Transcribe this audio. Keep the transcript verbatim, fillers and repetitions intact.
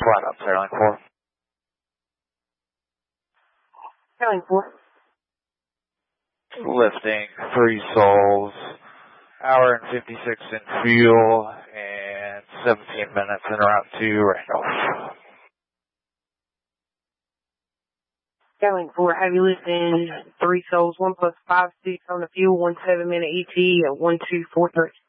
flat up, Sailing four. Sailing four. Lifting, three souls, hour and fifty-six in fuel, and seventeen minutes in route to Randolph. Sailing four, heavy lifting, three souls, one plus five, six on the fuel, one seven minute E T at one two four three.